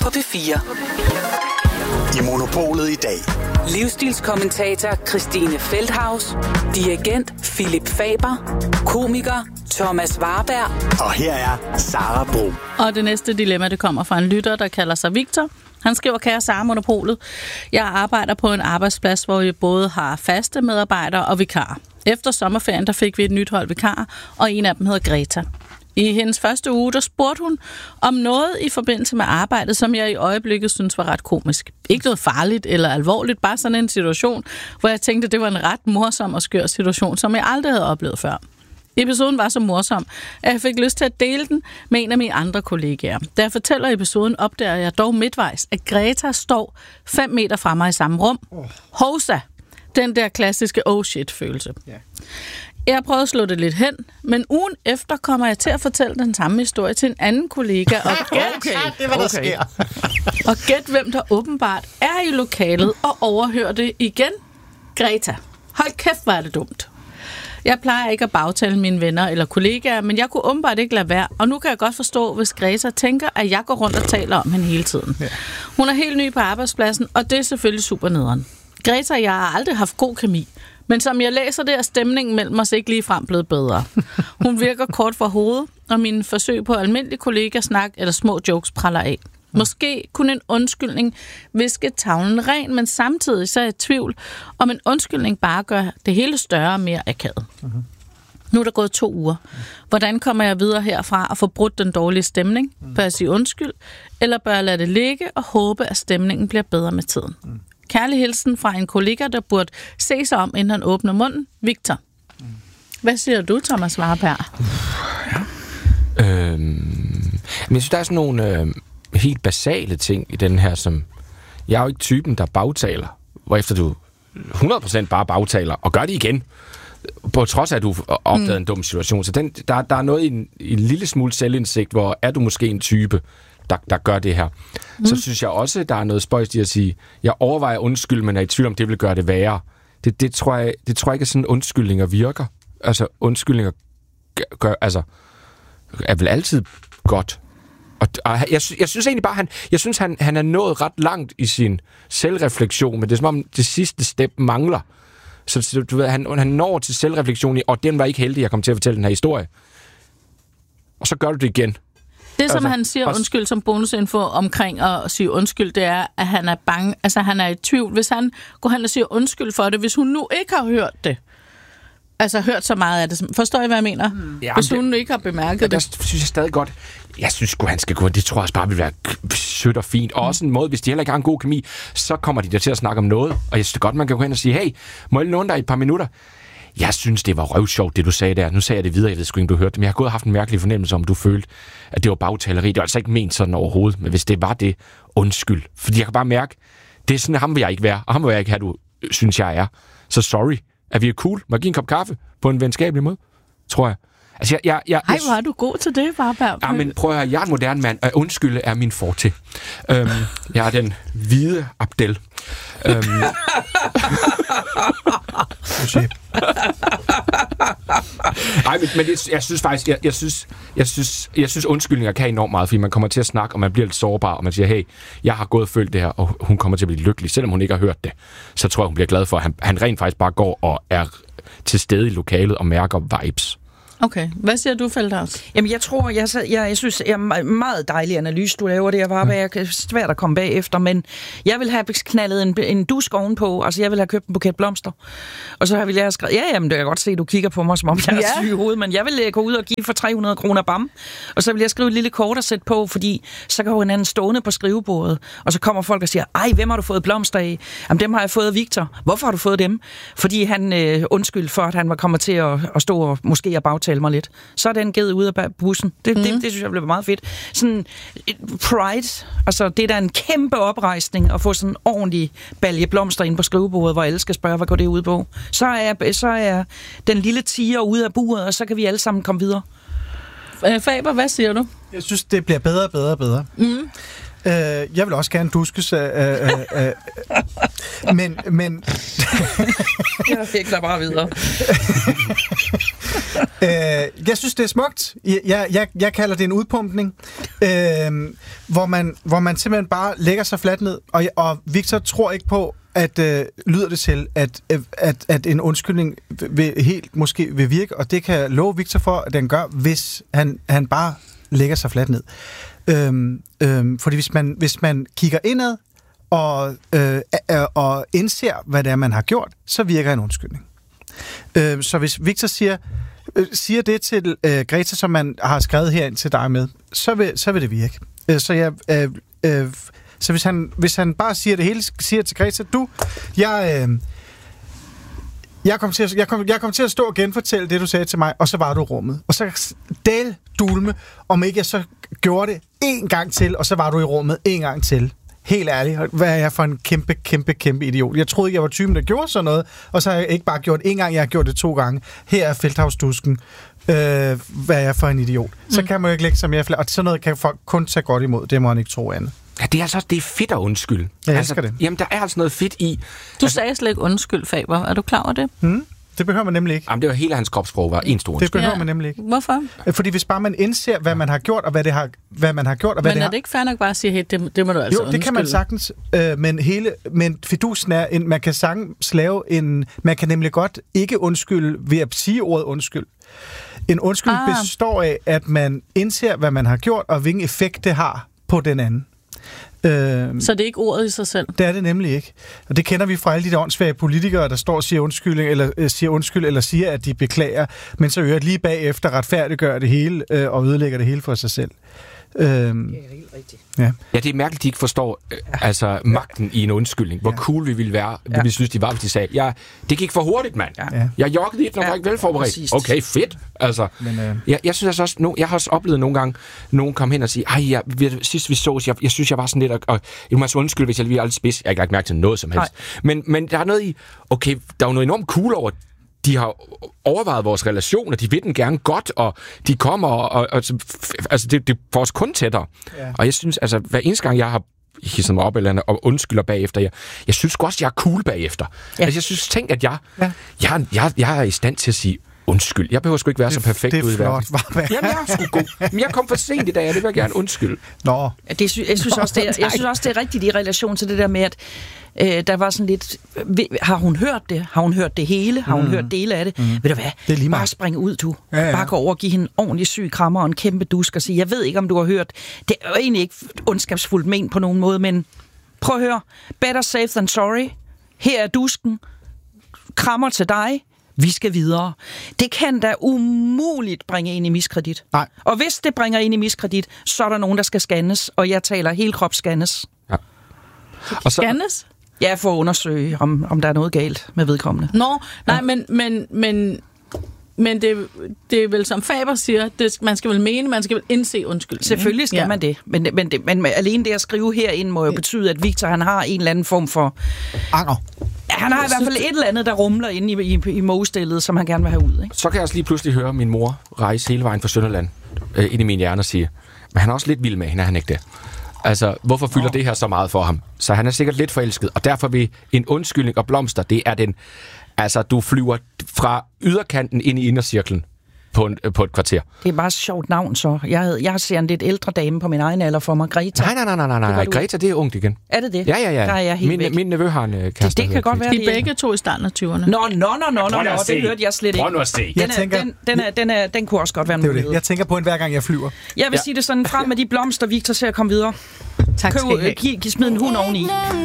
på P4. I Monopolet i dag. Livsstilskommentator Christine Feldhaus, dirigent Philip Faber, komiker Thomas Warberg. Og her er Sara Bro. Og det næste dilemma, det kommer fra en lytter, der kalder sig Victor. Han skriver, kære Sara Monopolet, jeg arbejder på en arbejdsplads, hvor vi både har faste medarbejdere og vikarer. Efter sommerferien, der fik vi et nyt hold vikarer, og en af dem hedder Greta. I hendes første uge, der spurgte hun om noget i forbindelse med arbejdet, som jeg i øjeblikket synes var ret komisk. Ikke noget farligt eller alvorligt, bare sådan en situation, hvor jeg tænkte, det var en ret morsom og skør situation, som jeg aldrig havde oplevet før. Episoden var så morsom, at jeg fik lyst til at dele den med en af mine andre kollegaer. Da jeg fortæller episoden, opdager jeg dog midtvejs, at Greta står 5 meter fra mig i samme rum. Hovsa! Den der klassiske oh shit-følelse. Yeah. Jeg har prøvet at slå det lidt hen, men ugen efter kommer jeg til at fortælle den samme historie til en anden kollega. Og det var der sker. Og gæt, hvem der åbenbart er i lokalet og overhører det igen. Greta. Hold kæft, hvor er det dumt. Jeg plejer ikke at bagtale mine venner eller kollegaer, men jeg kunne åbenbart ikke lade være, og nu kan jeg godt forstå, hvis Greta tænker, at jeg går rundt og taler om hende hele tiden. Ja. Hun er helt ny på arbejdspladsen, og det er selvfølgelig super nederen. Greta og jeg har aldrig haft god kemi, men som jeg læser det, er stemningen mellem os ikke ligefrem blevet bedre. Hun virker kort for hovedet, og mine forsøg på almindelig kollegasnak eller små jokes praller af. Måske kunne en undskyldning viske tavlen ren, men samtidig så er jeg i tvivl, om en undskyldning bare gør det hele større og mere akavet. Nu er der gået 2 uger. Hvordan kommer jeg videre herfra og få brudt den dårlige stemning? Bør jeg sige undskyld, eller bør jeg lade det ligge og håbe, at stemningen bliver bedre med tiden? Kærlig hilsen fra en kollega, der burde se sig om, inden han åbner munden. Victor. Hvad siger du, Thomas Warberg? Men jeg synes, der er sådan nogle helt basale ting i den her, som... Jeg er jo ikke typen, der bagtaler, hvorefter du 100% bare bagtaler, og gør det igen, på trods af, at du opdagede en dum situation. Så der er noget i en lille smule selvindsigt, hvor er du måske en type, der gør det her. Så synes jeg også, der er noget spøjst i at sige, jeg overvejer undskyld, men er i tvivl om, det vil gøre det værre. Det tror jeg ikke, at sådan undskyldninger virker. Altså, undskyldninger er vel altid godt. Og jeg synes egentlig bare, han er nået ret langt i sin selvreflektion, men det er som om det sidste step mangler. Så du ved, han når til selvreflektion i, og den var ikke heldig, jeg kom til at fortælle den her historie. Og så gør du det igen. Det, som han siger undskyld som bonusinfo omkring at sige undskyld, det er, at han er bange. Altså, han er i tvivl. Hvis han går hen og siger undskyld for det, hvis hun nu ikke har hørt det, altså hørt så meget af det. Forstår I, hvad jeg mener? Ja, hvis hun nu ikke har bemærket det. Der synes jeg stadig godt. Jeg synes sgu, han skal gå. Det tror jeg også bare vil være sødt og fint. Og også en måde, hvis de heller ikke har en god kemi, så kommer de der til at snakke om noget. Og jeg synes godt, man kan gå hen og sige, hey, må jeg låne dig et par minutter? Jeg synes, det var røvsjovt, det du sagde der. Nu sagde jeg det videre, jeg ved sgu ikke, du hørte det. Men jeg har gået og haft en mærkelig fornemmelse om, du følte, at det var bagtaleri. Det var altså ikke ment sådan overhovedet. Men hvis det var det, undskyld. Fordi jeg kan bare mærke, det er sådan, ham vil jeg ikke være. Og ham vil jeg ikke have, du synes, jeg er. Så sorry. Er vi cool? Må jeg give en kop kaffe på en venskabelig måde? Tror jeg. Altså, Ej, hvor er du god til det, Warberg. Ja, men prøv at høre, jeg er en moderne mand, og undskylde er min forte. Jeg er den hvide Abdel. Nej, men jeg synes faktisk, jeg synes undskyldninger kan enormt meget, fordi man kommer til at snakke, og man bliver lidt sårbar, og man siger, hey, jeg har gået og følt det her, og hun kommer til at blive lykkelig, selvom hun ikke har hørt det. Så tror jeg, hun bliver glad for, at han rent faktisk bare går og er til stede i lokalet og mærker vibes. Okay. Hvad siger du, Feldhaus? Jamen, jeg tror, jeg synes, det er en meget dejlig analyse, du laver der, Warberg. Det er svært at komme bagefter, men jeg vil have knaldet en dusk ovenpå. Altså, jeg vil have købt en buket blomster. Og så vil jeg have skrevet, jamen, det kan jeg godt se, du kigger på mig, som om jeg er syg i hovedet, men jeg vil gå ud og give for 300 kroner bam. Og så vil jeg skrive et lille kort og sætte på, fordi så kan hinanden stående på skrivebordet. Og så kommer folk og siger, ej, hvem har du fået blomster af? Jamen, dem har jeg fået af Victor. Hvorfor har du fået dem? Fordi han undskyld for, at han var kommet til at stå og måske at bagtale mig lidt. Så er den givet ud af bussen. Det synes jeg blev meget fedt. Sådan pride, altså det er da en kæmpe oprejsning at få sådan en ordentlig balje blomster ind på skrivebordet, hvor alle skal spørge, hvad går det ud på. Så er den lille tiger ude af buret, og så kan vi alle sammen komme videre. Faber, hvad siger du? Jeg synes, det bliver bedre og bedre og bedre. Jeg vil også gerne duskes men jeg fik da bare videre. jeg synes, det er smukt. Jeg kalder det en udpumpning, hvor man simpelthen bare lægger sig fladt ned. Og Victor tror ikke på, at lyder det til, at en undskyldning måske vil virke, og det kan jeg love Victor for, at den gør, hvis han bare lægger sig fladt ned. Fordi hvis man kigger indad og indser, hvad det er, man har gjort, så virker en undskyldning. Så hvis Victor siger det til Greta, som man har skrevet herind til dig med, så vil det virke. Så hvis han bare siger det hele, siger til Greta, jeg kom til at stå og genfortælle det, du sagde til mig, og så var du i rummet. Og så dulme, om ikke jeg så gjorde det en gang til, og så var du i rummet en gang til. Helt ærligt, hvad er jeg for en kæmpe idiot? Jeg troede ikke, jeg var typen, der gjorde sådan noget, og så har jeg ikke bare gjort en gang, jeg har gjort det 2 gange. Her er Feldhaus-dusken. Hvad er jeg for en idiot? Så kan man jo ikke lægge sig mere og sådan noget kan folk kun tage godt imod. Det må man ikke tro andet. Ja, det er fedt at undskylde. Jeg elsker det. Jamen, der er altså noget fedt i... Du sagde slet ikke undskyld, Faber. Er du klar over det? Det behøver man nemlig ikke. Jamen, det var hele hans kropssprog, var en stor undskyld. Det behøver man nemlig ikke. Hvorfor? Fordi hvis bare man indser, hvad man har gjort, og hvad man har gjort, og hvad men er det ikke fair nok bare at sige, hey, det må du altså undskylde? Jo, det kan man sagtens, men fidusen er, man kan sagtens lave man kan nemlig godt ikke undskylde ved at sige ordet undskyld. En undskyld består af, at man indser, hvad man har gjort, og hvilken effekt det har på den anden. Så det er ikke ordet i sig selv? Det er det nemlig ikke. Og det kender vi fra alle de åndssvage politikere, der står og siger undskyld, eller siger, at de beklager, men så lige bagefter retfærdiggør det hele og ødelægger det hele for sig selv. Det er helt rigtigt. Ja, det er mærkeligt, de ikke forstår magten i en undskyldning. Hvor cool vi ville være, vi synes, de var, hvis de sagde, det gik for hurtigt, mand. Ja. Jeg joggede lidt, når jeg var ikke velforberedt. Præcis. Okay, fedt. Altså, jeg synes altså også, jeg har også oplevet nogle gange, nogen kom hen og sige, sidst vi sås, jeg synes, jeg var sådan lidt, og jeg må altså undskylde, hvis jeg lige er lidt spids. Jeg har ikke lagt mærke til noget som helst. Men der er noget i, okay, der er jo noget enormt cool over de har overvejet vores relationer, de vil den gerne godt, og de kommer, og altså det får os kun tættere. Ja. Og jeg synes, altså, hver eneste gang, jeg har hisset mig op eller andet, og undskylder bagefter, jeg synes også, jeg er cool bagefter. Ja. Altså, jeg synes, tænk, at jeg er i stand til at sige undskyld. Jeg behøver sgu ikke være så perfekt ud i verden. Jamen, jeg er sgu god. Men jeg kom for sent i dag, og det vil jeg gerne undskylde. Nå. Jeg synes også, det er rigtigt i relation til det der med, at der var sådan lidt... Har hun hørt det? Har hun hørt det hele? Har hun hørt dele af det? Ved du hvad? Det er lige bare springe ud, du. Ja. Bare gå over og give hende en ordentlig syg krammer og en kæmpe dusk og sige, jeg ved ikke, om du har hørt. Det er jo egentlig ikke ondskabsfuldt ment på nogen måde, men prøv at høre. Better safe than sorry. Her er dusken. Krammer til dig. Vi skal videre. Det kan da umuligt bringe ind i miskredit. Nej. Og hvis det bringer ind i miskredit, så er der nogen, der skal scannes, og jeg taler helt krop scannes. Ja. Og så... Scannes? Ja, for at undersøge, om der er noget galt med vedkommende. Nej, men det er vel, som Faber siger, man skal vel indse undskyld. Selvfølgelig skal man det. Men alene det at skrive herind må jo betyde, at Victor han har en eller anden form for... anger. Ja, han har i hvert fald et eller andet, der rumler inde i mogestillet, som han gerne vil have ud. Ikke? Så kan jeg også lige pludselig høre min mor rejse hele vejen fra Sønderland ind i min hjerne og sige, men han er også lidt vild med hende, er han ikke det? Altså, hvorfor fylder det her så meget for ham? Så han er sikkert lidt forelsket, og derfor vil en undskyldning og blomster, det er den... Altså, du flyver fra yderkanten ind i indercirklen på et kvarter. Det er bare et sjovt navn, så. Jeg ser en lidt ældre dame på min egen alder for mig, Greta. Nej. Greta, det er ungt igen. Er det det? Ja. Der er jeg helt min nevø har en kæreste. Det kan godt være, de begge to i starten af 20'erne. Nå, det hørte jeg slet ikke. Prøv nu at se. Den kunne også godt være en mulighed. Jeg tænker på hver gang jeg flyver. Jeg vil sige det sådan, frem med de blomster, Victor, til at komme videre. Tak skal I have. Smid en hund oveni.